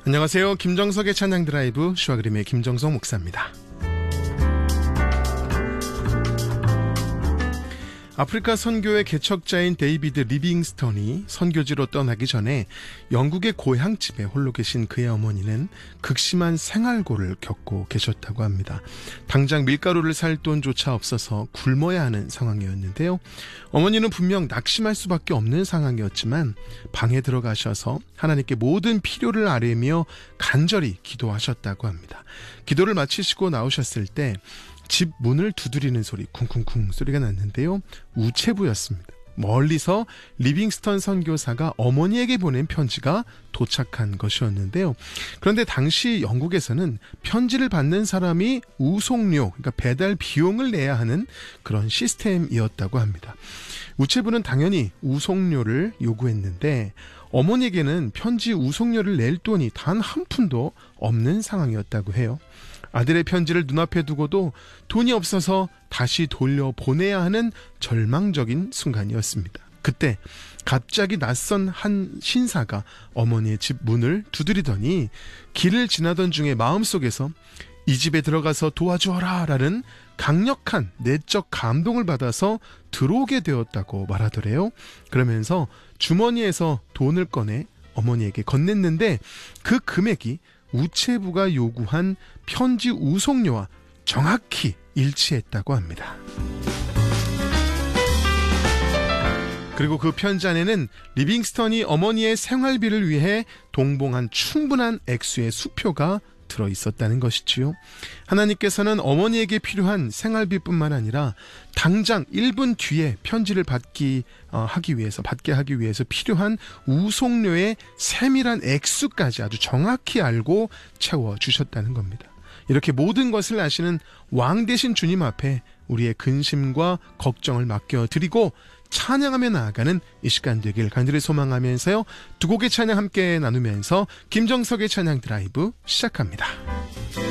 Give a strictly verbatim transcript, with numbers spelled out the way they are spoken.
안녕하세요. 김정석의 찬양 드라이브 시와 그림의 김정석 목사입니다. 아프리카 선교의 개척자인 데이비드 리빙스턴이 선교지로 떠나기 전에 영국의 고향집에 홀로 계신 그의 어머니는 극심한 생활고를 겪고 계셨다고 합니다. 당장 밀가루를 살 돈조차 없어서 굶어야 하는 상황이었는데요. 어머니는 분명 낙심할 수밖에 없는 상황이었지만 방에 들어가셔서 하나님께 모든 필요를 아뢰며 간절히 기도하셨다고 합니다. 기도를 마치시고 나오셨을 때 집 문을 두드리는 소리, 쿵쿵쿵 소리가 났는데요. 우체부였습니다. 멀리서 리빙스턴 선교사가 어머니에게 보낸 편지가 도착한 것이었는데요. 그런데 당시 영국에서는 편지를 받는 사람이 우송료, 그러니까 배달 비용을 내야 하는 그런 시스템이었다고 합니다. 우체부는 당연히 우송료를 요구했는데 어머니에게는 편지 우송료를 낼 돈이 단 한 푼도 없는 상황이었다고 해요. 아들의 편지를 눈앞에 두고도 돈이 없어서 다시 돌려보내야 하는 절망적인 순간이었습니다. 그때 갑자기 낯선 한 신사가 어머니의 집 문을 두드리더니 길을 지나던 중에 마음속에서 이 집에 들어가서 도와주어라 라는 강력한 내적 감동을 받아서 들어오게 되었다고 말하더래요. 그러면서 주머니에서 돈을 꺼내 어머니에게 건넸는데 그 금액이 우체부가 요구한 편지 우송료와 정확히 일치했다고 합니다. 그리고 그 편지 안에는 리빙스턴이 어머니의 생활비를 위해 동봉한 충분한 액수의 수표가 들어있었다는 것이지요. 하나님께서는 어머니에게 필요한 생활비뿐만 아니라 당장 일 분 뒤에 편지를 받기 어, 하기 위해서 받게 하기 위해서 필요한 우송료의 세밀한 액수까지 아주 정확히 알고 채워주셨다는 겁니다. 이렇게 모든 것을 아시는 왕 되신 주님 앞에 우리의 근심과 걱정을 맡겨드리고 찬양하며 나아가는 이 시간 되길 간절히 소망하면서요. 두 곡의 찬양 함께 나누면서 김정석의 찬양 드라이브 시작합니다.